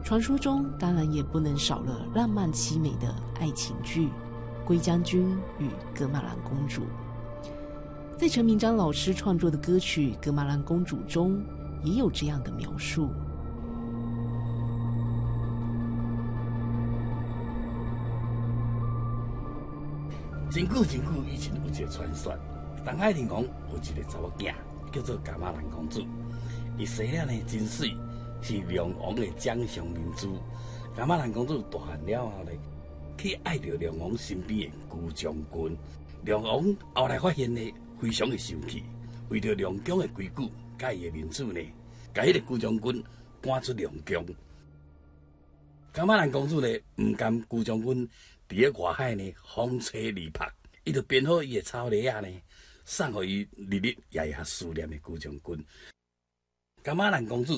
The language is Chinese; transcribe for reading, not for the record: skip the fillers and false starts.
传说中当然也不能少了浪漫凄美的爱情剧《龟将军与噶玛兰公主》。在陈明章老师创作的歌曲《噶玛兰公主》中，也有这样的描述。 真久以前有一个传说，东海龙王有一个查某囝，叫做噶玛兰公主。伊生了呢真水，是龙王的掌上明珠。噶玛兰公主大汉了后呢，去爱着龙王身边的龟将军。龙王后来发现呢，非常的生气，为着龙宫的规矩，甲伊的面子呢，甲迄个龟将军赶出龙宫。噶玛兰公主呢，唔甘龟将军伫咧外海呢风吹日晒，伊就编好伊的草鞋啊呢，送互伊日日夜夜思念的龟将军。噶玛兰公主